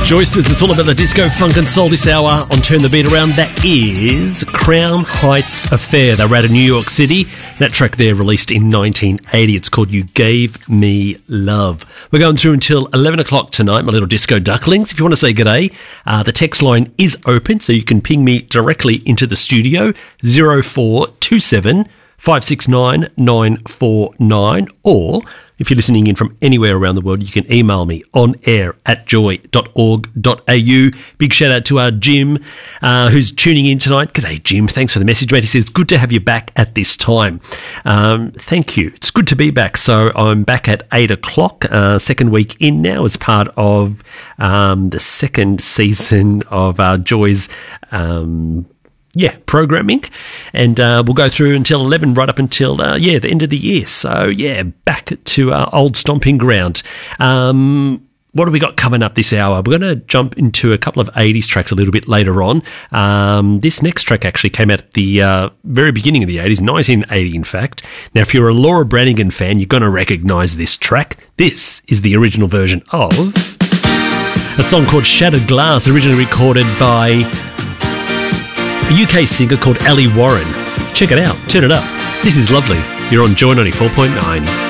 Joysters, it's all about the disco, funk and soul this hour on Turn the Beat Around. That is Crown Heights Affair. They were out of New York City. That track there released in 1980. It's called You Gave Me Love. We're going through until 11 o'clock tonight, my little disco ducklings. If you want to say g'day, the text line is open, so you can ping me directly into the studio, 0427 569 949, or if you're listening in from anywhere around the world, you can email me on air at joy.org.au. Big shout out to our Jim, who's tuning in tonight. G'day, Jim. Thanks for the message, mate. He says, good to have you back at this time. Thank you. It's good to be back. So I'm back at 8 o'clock, second week in now as part of the second season of Joy's programming, and we'll go through until 11, right up until the end of the year. So back to our old stomping ground. What have we got coming up this hour? We're going to jump into a couple of 80s tracks a little bit later on. This next track actually came out at the very beginning of the 80s, 1980 in fact. Now, if you're a Laura Branigan fan, you're going to recognise this track. This is the original version of a song called Shattered Glass, originally recorded by a UK singer called Ali Warren. Check it out. Turn it up. This is lovely. You're on Joy 94.9.